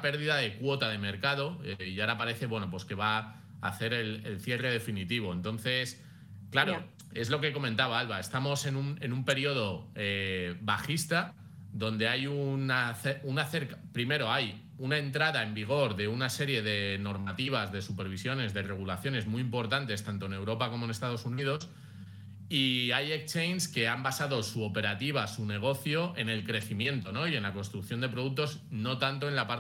pérdida de cuota de mercado y ahora parece, bueno, pues que va a hacer el cierre definitivo. Entonces, claro, es lo que comentaba Alba, estamos en un periodo bajista donde hay primero hay una entrada en vigor de una serie de normativas, de supervisiones, de regulaciones muy importantes, tanto en Europa como en Estados Unidos, y hay exchanges que han basado su operativa, su negocio en el crecimiento, ¿no? Y en la construcción de productos, no tanto en la parte